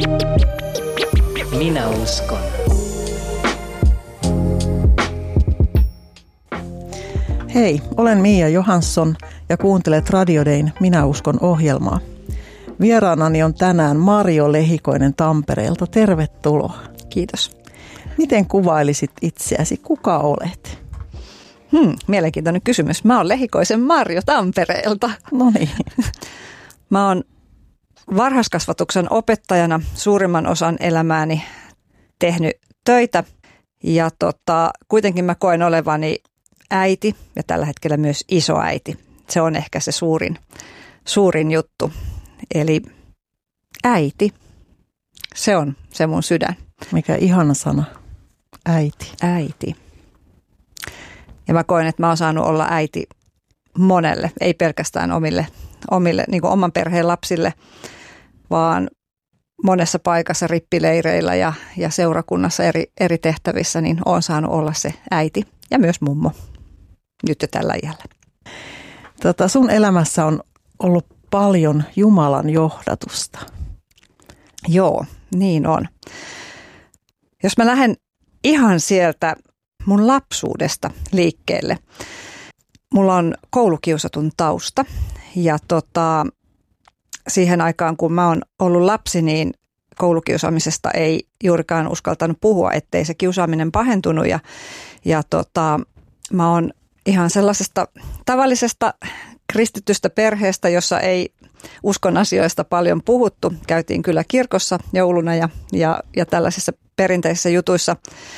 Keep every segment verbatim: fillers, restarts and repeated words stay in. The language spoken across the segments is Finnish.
Minä uskon. Hei, olen Mia Johansson ja kuuntelet Radio Dayn Minä uskon -ohjelmaa. Vieraanani on tänään Marjo Lehikoinen Tampereelta. Tervetuloa. Kiitos. Miten kuvailisit itseäsi? Kuka olet? Hmm, mielenkiintoinen kysymys. Mä oon Lehikoisen Marjo Tampereelta. No niin. Mä oon varhaiskasvatuksen opettajana suurimman osan elämääni tehnyt töitä ja tota, kuitenkin mä koen olevani äiti ja tällä hetkellä myös isoäiti. Se on ehkä se suurin, suurin juttu. Eli äiti, se on se mun sydän. Mikä ihana sana, äiti. Äiti. Ja mä koen, että mä oon saanut olla äiti monelle, ei pelkästään omille, omille niin kuin oman perheen lapsille, vaan monessa paikassa rippileireillä ja, ja seurakunnassa eri, eri tehtävissä, niin oon saanut olla se äiti ja myös mummo nyt jo tällä iällä. Tota, sun elämässä on ollut paljon Jumalan johdatusta. Joo, niin on. Jos mä lähden ihan sieltä mun lapsuudesta liikkeelle. Mulla on koulukiusatun tausta ja tota, siihen aikaan kun mä oon ollut lapsi, niin koulukiusaamisesta ei juurikaan uskaltanut puhua, ettei se kiusaaminen pahentunut ja, ja tota, mä oon ihan sellaisesta tavallisesta kristitystä perheestä, jossa ei uskon asioista paljon puhuttu. Käytiin kyllä kirkossa jouluna ja, ja, ja tällaisissa perinteisissä jutuissa.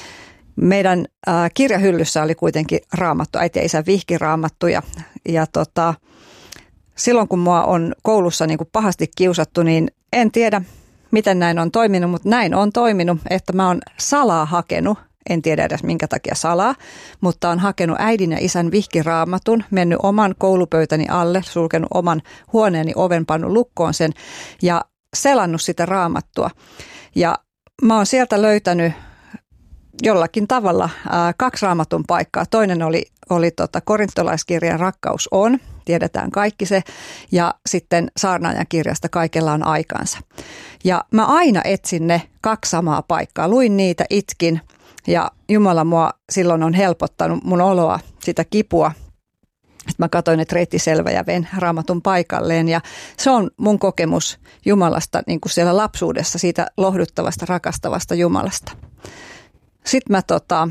Meidän äh, kirjahyllyssä oli kuitenkin raamattu, äiti ja isän vihkiraamattu ja, ja tota, silloin kun mua on koulussa niin kuin pahasti kiusattu, niin en tiedä miten näin on toiminut, mutta näin on toiminut, että mä oon salaa hakenut, en tiedä edes minkä takia salaa, mutta on hakenut äidin ja isän vihkiraamatun, mennyt oman koulupöytäni alle, sulkenut oman huoneeni oven, pannut lukkoon sen ja selannut sitä raamattua. Ja mä oon sieltä löytänyt jollakin tavalla ää, kaksi raamatun paikkaa. Toinen oli, oli tota korintolaiskirjan Rakkaus on, tiedetään kaikki se, ja sitten Saarnaajan kirjasta Kaikella on aikansa. Ja mä aina etsin ne kaksi samaa paikkaa, luin niitä, itkin, ja Jumala mua silloin on helpottanut mun oloa, sitä kipua. Että mä katsoin, että reitti selvä ja vein raamatun paikalleen, ja se on mun kokemus Jumalasta niin kuin siellä lapsuudessa, siitä lohduttavasta, rakastavasta Jumalasta. Sitten mä tota,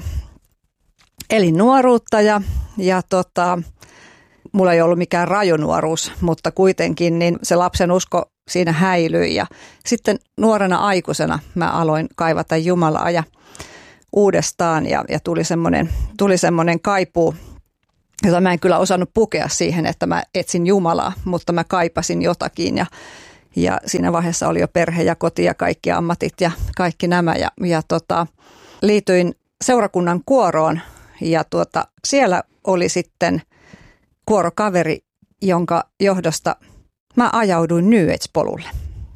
elin nuoruutta ja, ja tota, mulla ei ollut mikään rajunuoruus, mutta kuitenkin niin se lapsen usko siinä häilyi. Ja sitten nuorena aikuisena mä aloin kaivata Jumalaa ja uudestaan ja, ja tuli semmoinen tuli semmoinen kaipuu, jota mä en kyllä osannut pukea siihen, että mä etsin Jumalaa, mutta mä kaipasin jotakin ja, ja siinä vaiheessa oli jo perhe ja koti ja kaikki ammatit ja kaikki nämä ja, ja tota, liityin seurakunnan kuoroon ja tuota, siellä oli sitten kuorokaveri, jonka johdosta mä ajauduin New Age-polulle.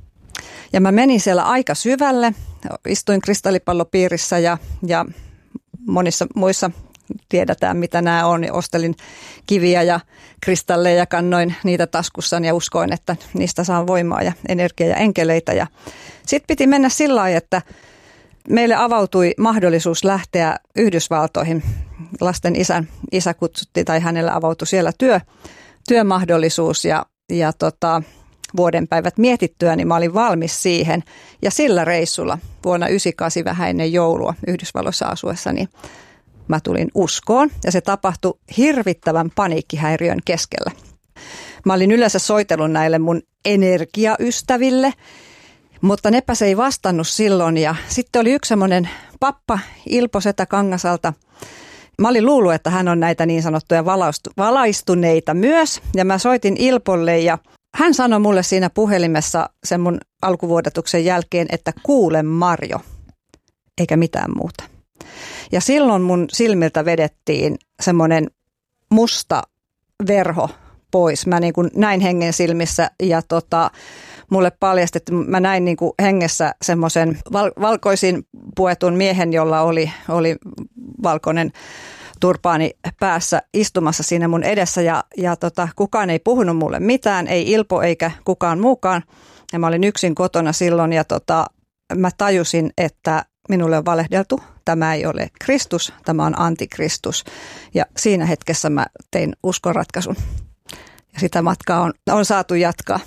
Ja mä menin siellä aika syvälle, istuin kristallipallopiirissä ja, ja monissa muissa tiedetään mitä nämä on. Ja ostelin kiviä ja kristalleja ja kannoin niitä taskussani ja uskoin, että niistä saan voimaa ja energiaa ja enkeleitä. Ja sitten piti mennä sillä lailla, että meille avautui mahdollisuus lähteä Yhdysvaltoihin. Lasten isän, isä kutsuttiin tai hänellä avautui siellä työ, työmahdollisuus ja, ja tota, vuodenpäivät mietittyä, niin mä olin valmis siihen. Ja sillä reissulla vuonna yhdeksänkymmentäkahdeksan vähän ennen joulua Yhdysvalloissa asuessa, niin mä tulin uskoon ja se tapahtui hirvittävän paniikkihäiriön keskellä. Mä olin yleensä soitellut näille mun energiaystäville, mutta nepäs ei vastannut silloin ja sitten oli yksi semmoinen pappa Ilpo Setä Kangasalta. Mä olin luullut, että hän on näitä niin sanottuja valaistuneita myös ja mä soitin Ilpolle ja hän sanoi mulle siinä puhelimessa sen mun alkuvuodatuksen jälkeen, että kuule Marjo, eikä mitään muuta. Ja silloin mun silmiltä vedettiin semmoinen musta verho pois. Mä niin kuin näin hengen silmissä ja tota, mulle paljastettiin, mä näin niin kuin hengessä semmoisen val- valkoisin puetun miehen, jolla oli, oli valkoinen turpaani päässä istumassa siinä mun edessä ja, ja tota, kukaan ei puhunut mulle mitään, ei Ilpo eikä kukaan muukaan. Ja mä olin yksin kotona silloin ja tota, mä tajusin, että minulle on valehdeltu. Tämä ei ole Kristus, tämä on antikristus. Ja siinä hetkessä mä tein uskonratkaisun. Ja sitä matkaa on, on saatu jatkaa.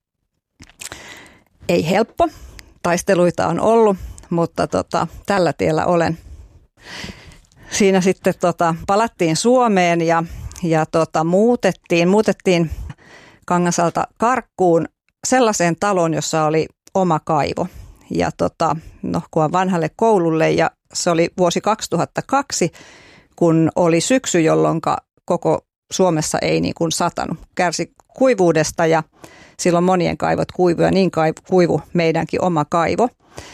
Ei helppo. Taisteluita on ollut, mutta tota, tällä tiellä olen. Siinä sitten tota, palattiin Suomeen ja, ja tota, muutettiin, muutettiin Kangasalta Karkkuun sellaiseen taloon, jossa oli oma kaivo. Ja tota, nohkua vanhalle koululle ja se oli vuosi kaksituhattakaksi, kun oli syksy, jolloin koko Suomessa ei niin kuin satanut. Kärsi kuivuudesta ja silloin monien kaivot kuivu ja niin kuivu meidänkin oma kaivo.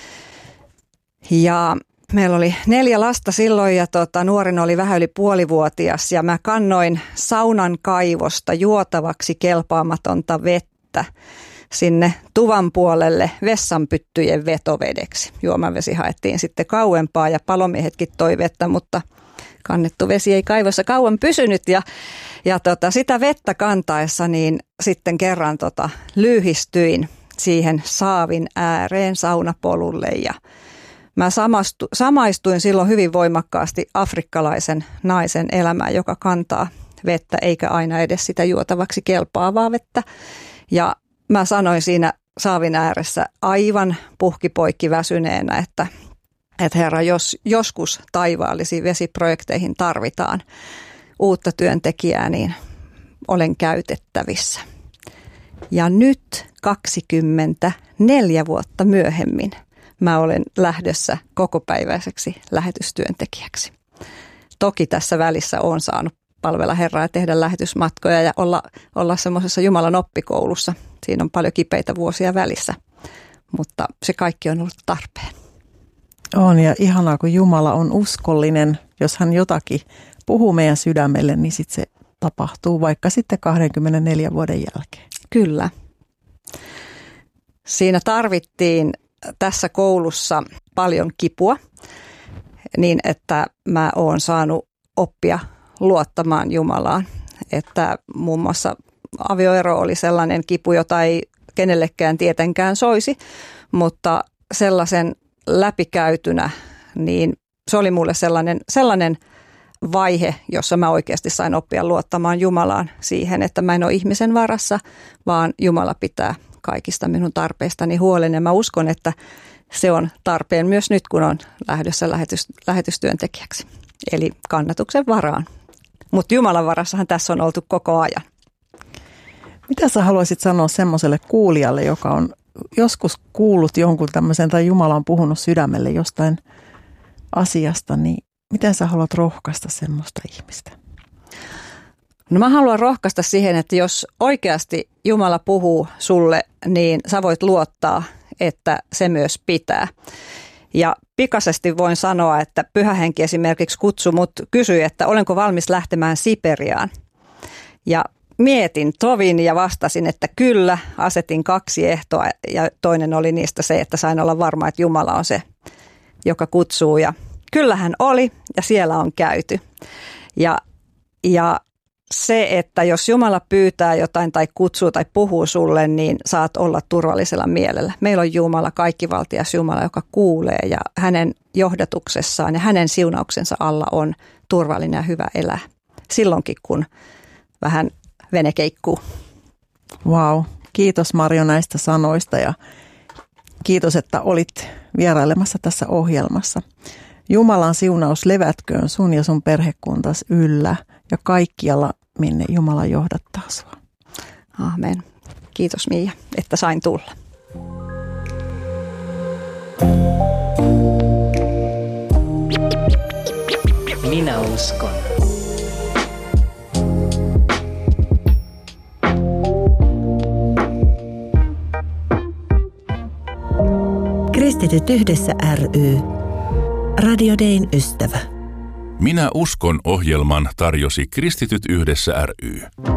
Ja meillä oli neljä lasta silloin ja tota, nuorin oli vähän yli puolivuotias ja mä kannoin saunan kaivosta juotavaksi kelpaamatonta vettä sinne tuvan puolelle vessanpyttyjen vetovedeksi. Juomavesi haettiin sitten kauempaa ja palomiehetkin toi vettä, mutta kannettu vesi ei kaivossa kauan pysynyt ja, ja tota, sitä vettä kantaessa niin sitten kerran tota, lyhistyin siihen saavin ääreen saunapolulle ja mä samastu, samaistuin silloin hyvin voimakkaasti afrikkalaisen naisen elämään, joka kantaa vettä eikä aina edes sitä juotavaksi kelpaavaa vettä. Ja mä sanoin siinä saavin ääressä aivan puhkipoikki väsyneenä, että, että herra, jos joskus taivaallisiin vesiprojekteihin tarvitaan uutta työntekijää, niin olen käytettävissä. Ja nyt kaksikymmentäneljä vuotta myöhemmin mä olen lähdössä kokopäiväiseksi lähetystyöntekijäksi. Toki tässä välissä olen saanut palvella Herraa ja tehdä lähetysmatkoja ja olla, olla semmoisessa Jumalan oppikoulussa. Siinä on paljon kipeitä vuosia välissä, mutta se kaikki on ollut tarpeen. On ja ihanaa, kun Jumala on uskollinen. Jos hän jotakin puhuu meidän sydämelle, niin sitten se tapahtuu vaikka sitten kaksikymmentäneljä vuoden jälkeen. Kyllä. Siinä tarvittiin tässä koulussa paljon kipua niin, että mä oon saanut oppia luottamaan Jumalaan. Että muun muassa avioero oli sellainen kipu, jota ei kenellekään tietenkään soisi, mutta sellaisen läpikäytynä, niin se oli mulle sellainen, sellainen vaihe, jossa mä oikeasti sain oppia luottamaan Jumalaan siihen, että mä en ole ihmisen varassa, vaan Jumala pitää kaikista minun tarpeistani huolen. Ja mä uskon, että se on tarpeen myös nyt, kun on lähdössä lähetys, lähetystyöntekijäksi. Eli kannatuksen varaan. Mutta Jumalan varassahan tässä on oltu koko ajan. Mitä sä haluaisit sanoa semmoiselle kuulijalle, joka on joskus kuullut jonkun tämmöisen tai Jumala on puhunut sydämelle jostain asiasta, niin miten sä haluat rohkaista semmoista ihmistä? No mä haluan rohkaista siihen, että jos oikeasti Jumala puhuu sulle, niin sä voit luottaa, että se myös pitää. Ja pikaisesti voin sanoa, että Pyhä Henki esimerkiksi kutsui mut, kysyi, että olenko valmis lähtemään Siperiaan. Ja mietin tovin ja vastasin, että kyllä, asetin kaksi ehtoa ja toinen oli niistä se, että sain olla varma, että Jumala on se, joka kutsuu. Ja kyllähän oli ja siellä on käyty. Ja, ja se, että jos Jumala pyytää jotain tai kutsuu tai puhuu sulle, niin saat olla turvallisella mielellä. Meillä on Jumala, kaikkivaltias Jumala, joka kuulee ja hänen johdatuksessaan ja hänen siunauksensa alla on turvallinen ja hyvä elää. Silloinkin, kun vähän vene keikkuu. Vau, wow. Kiitos Marjo näistä sanoista ja kiitos, että olit vierailemassa tässä ohjelmassa. Jumalan siunaus levätköön sun ja sun perhekuntas yllä ja kaikkialla, minne Jumala johdattaa sua. Amen. Kiitos Miia, että sain tulla. Minä uskon. Kristityt yhdessä ry. Radio Dayn ystävä. Minä uskon -ohjelman tarjosi Kristityt yhdessä ry.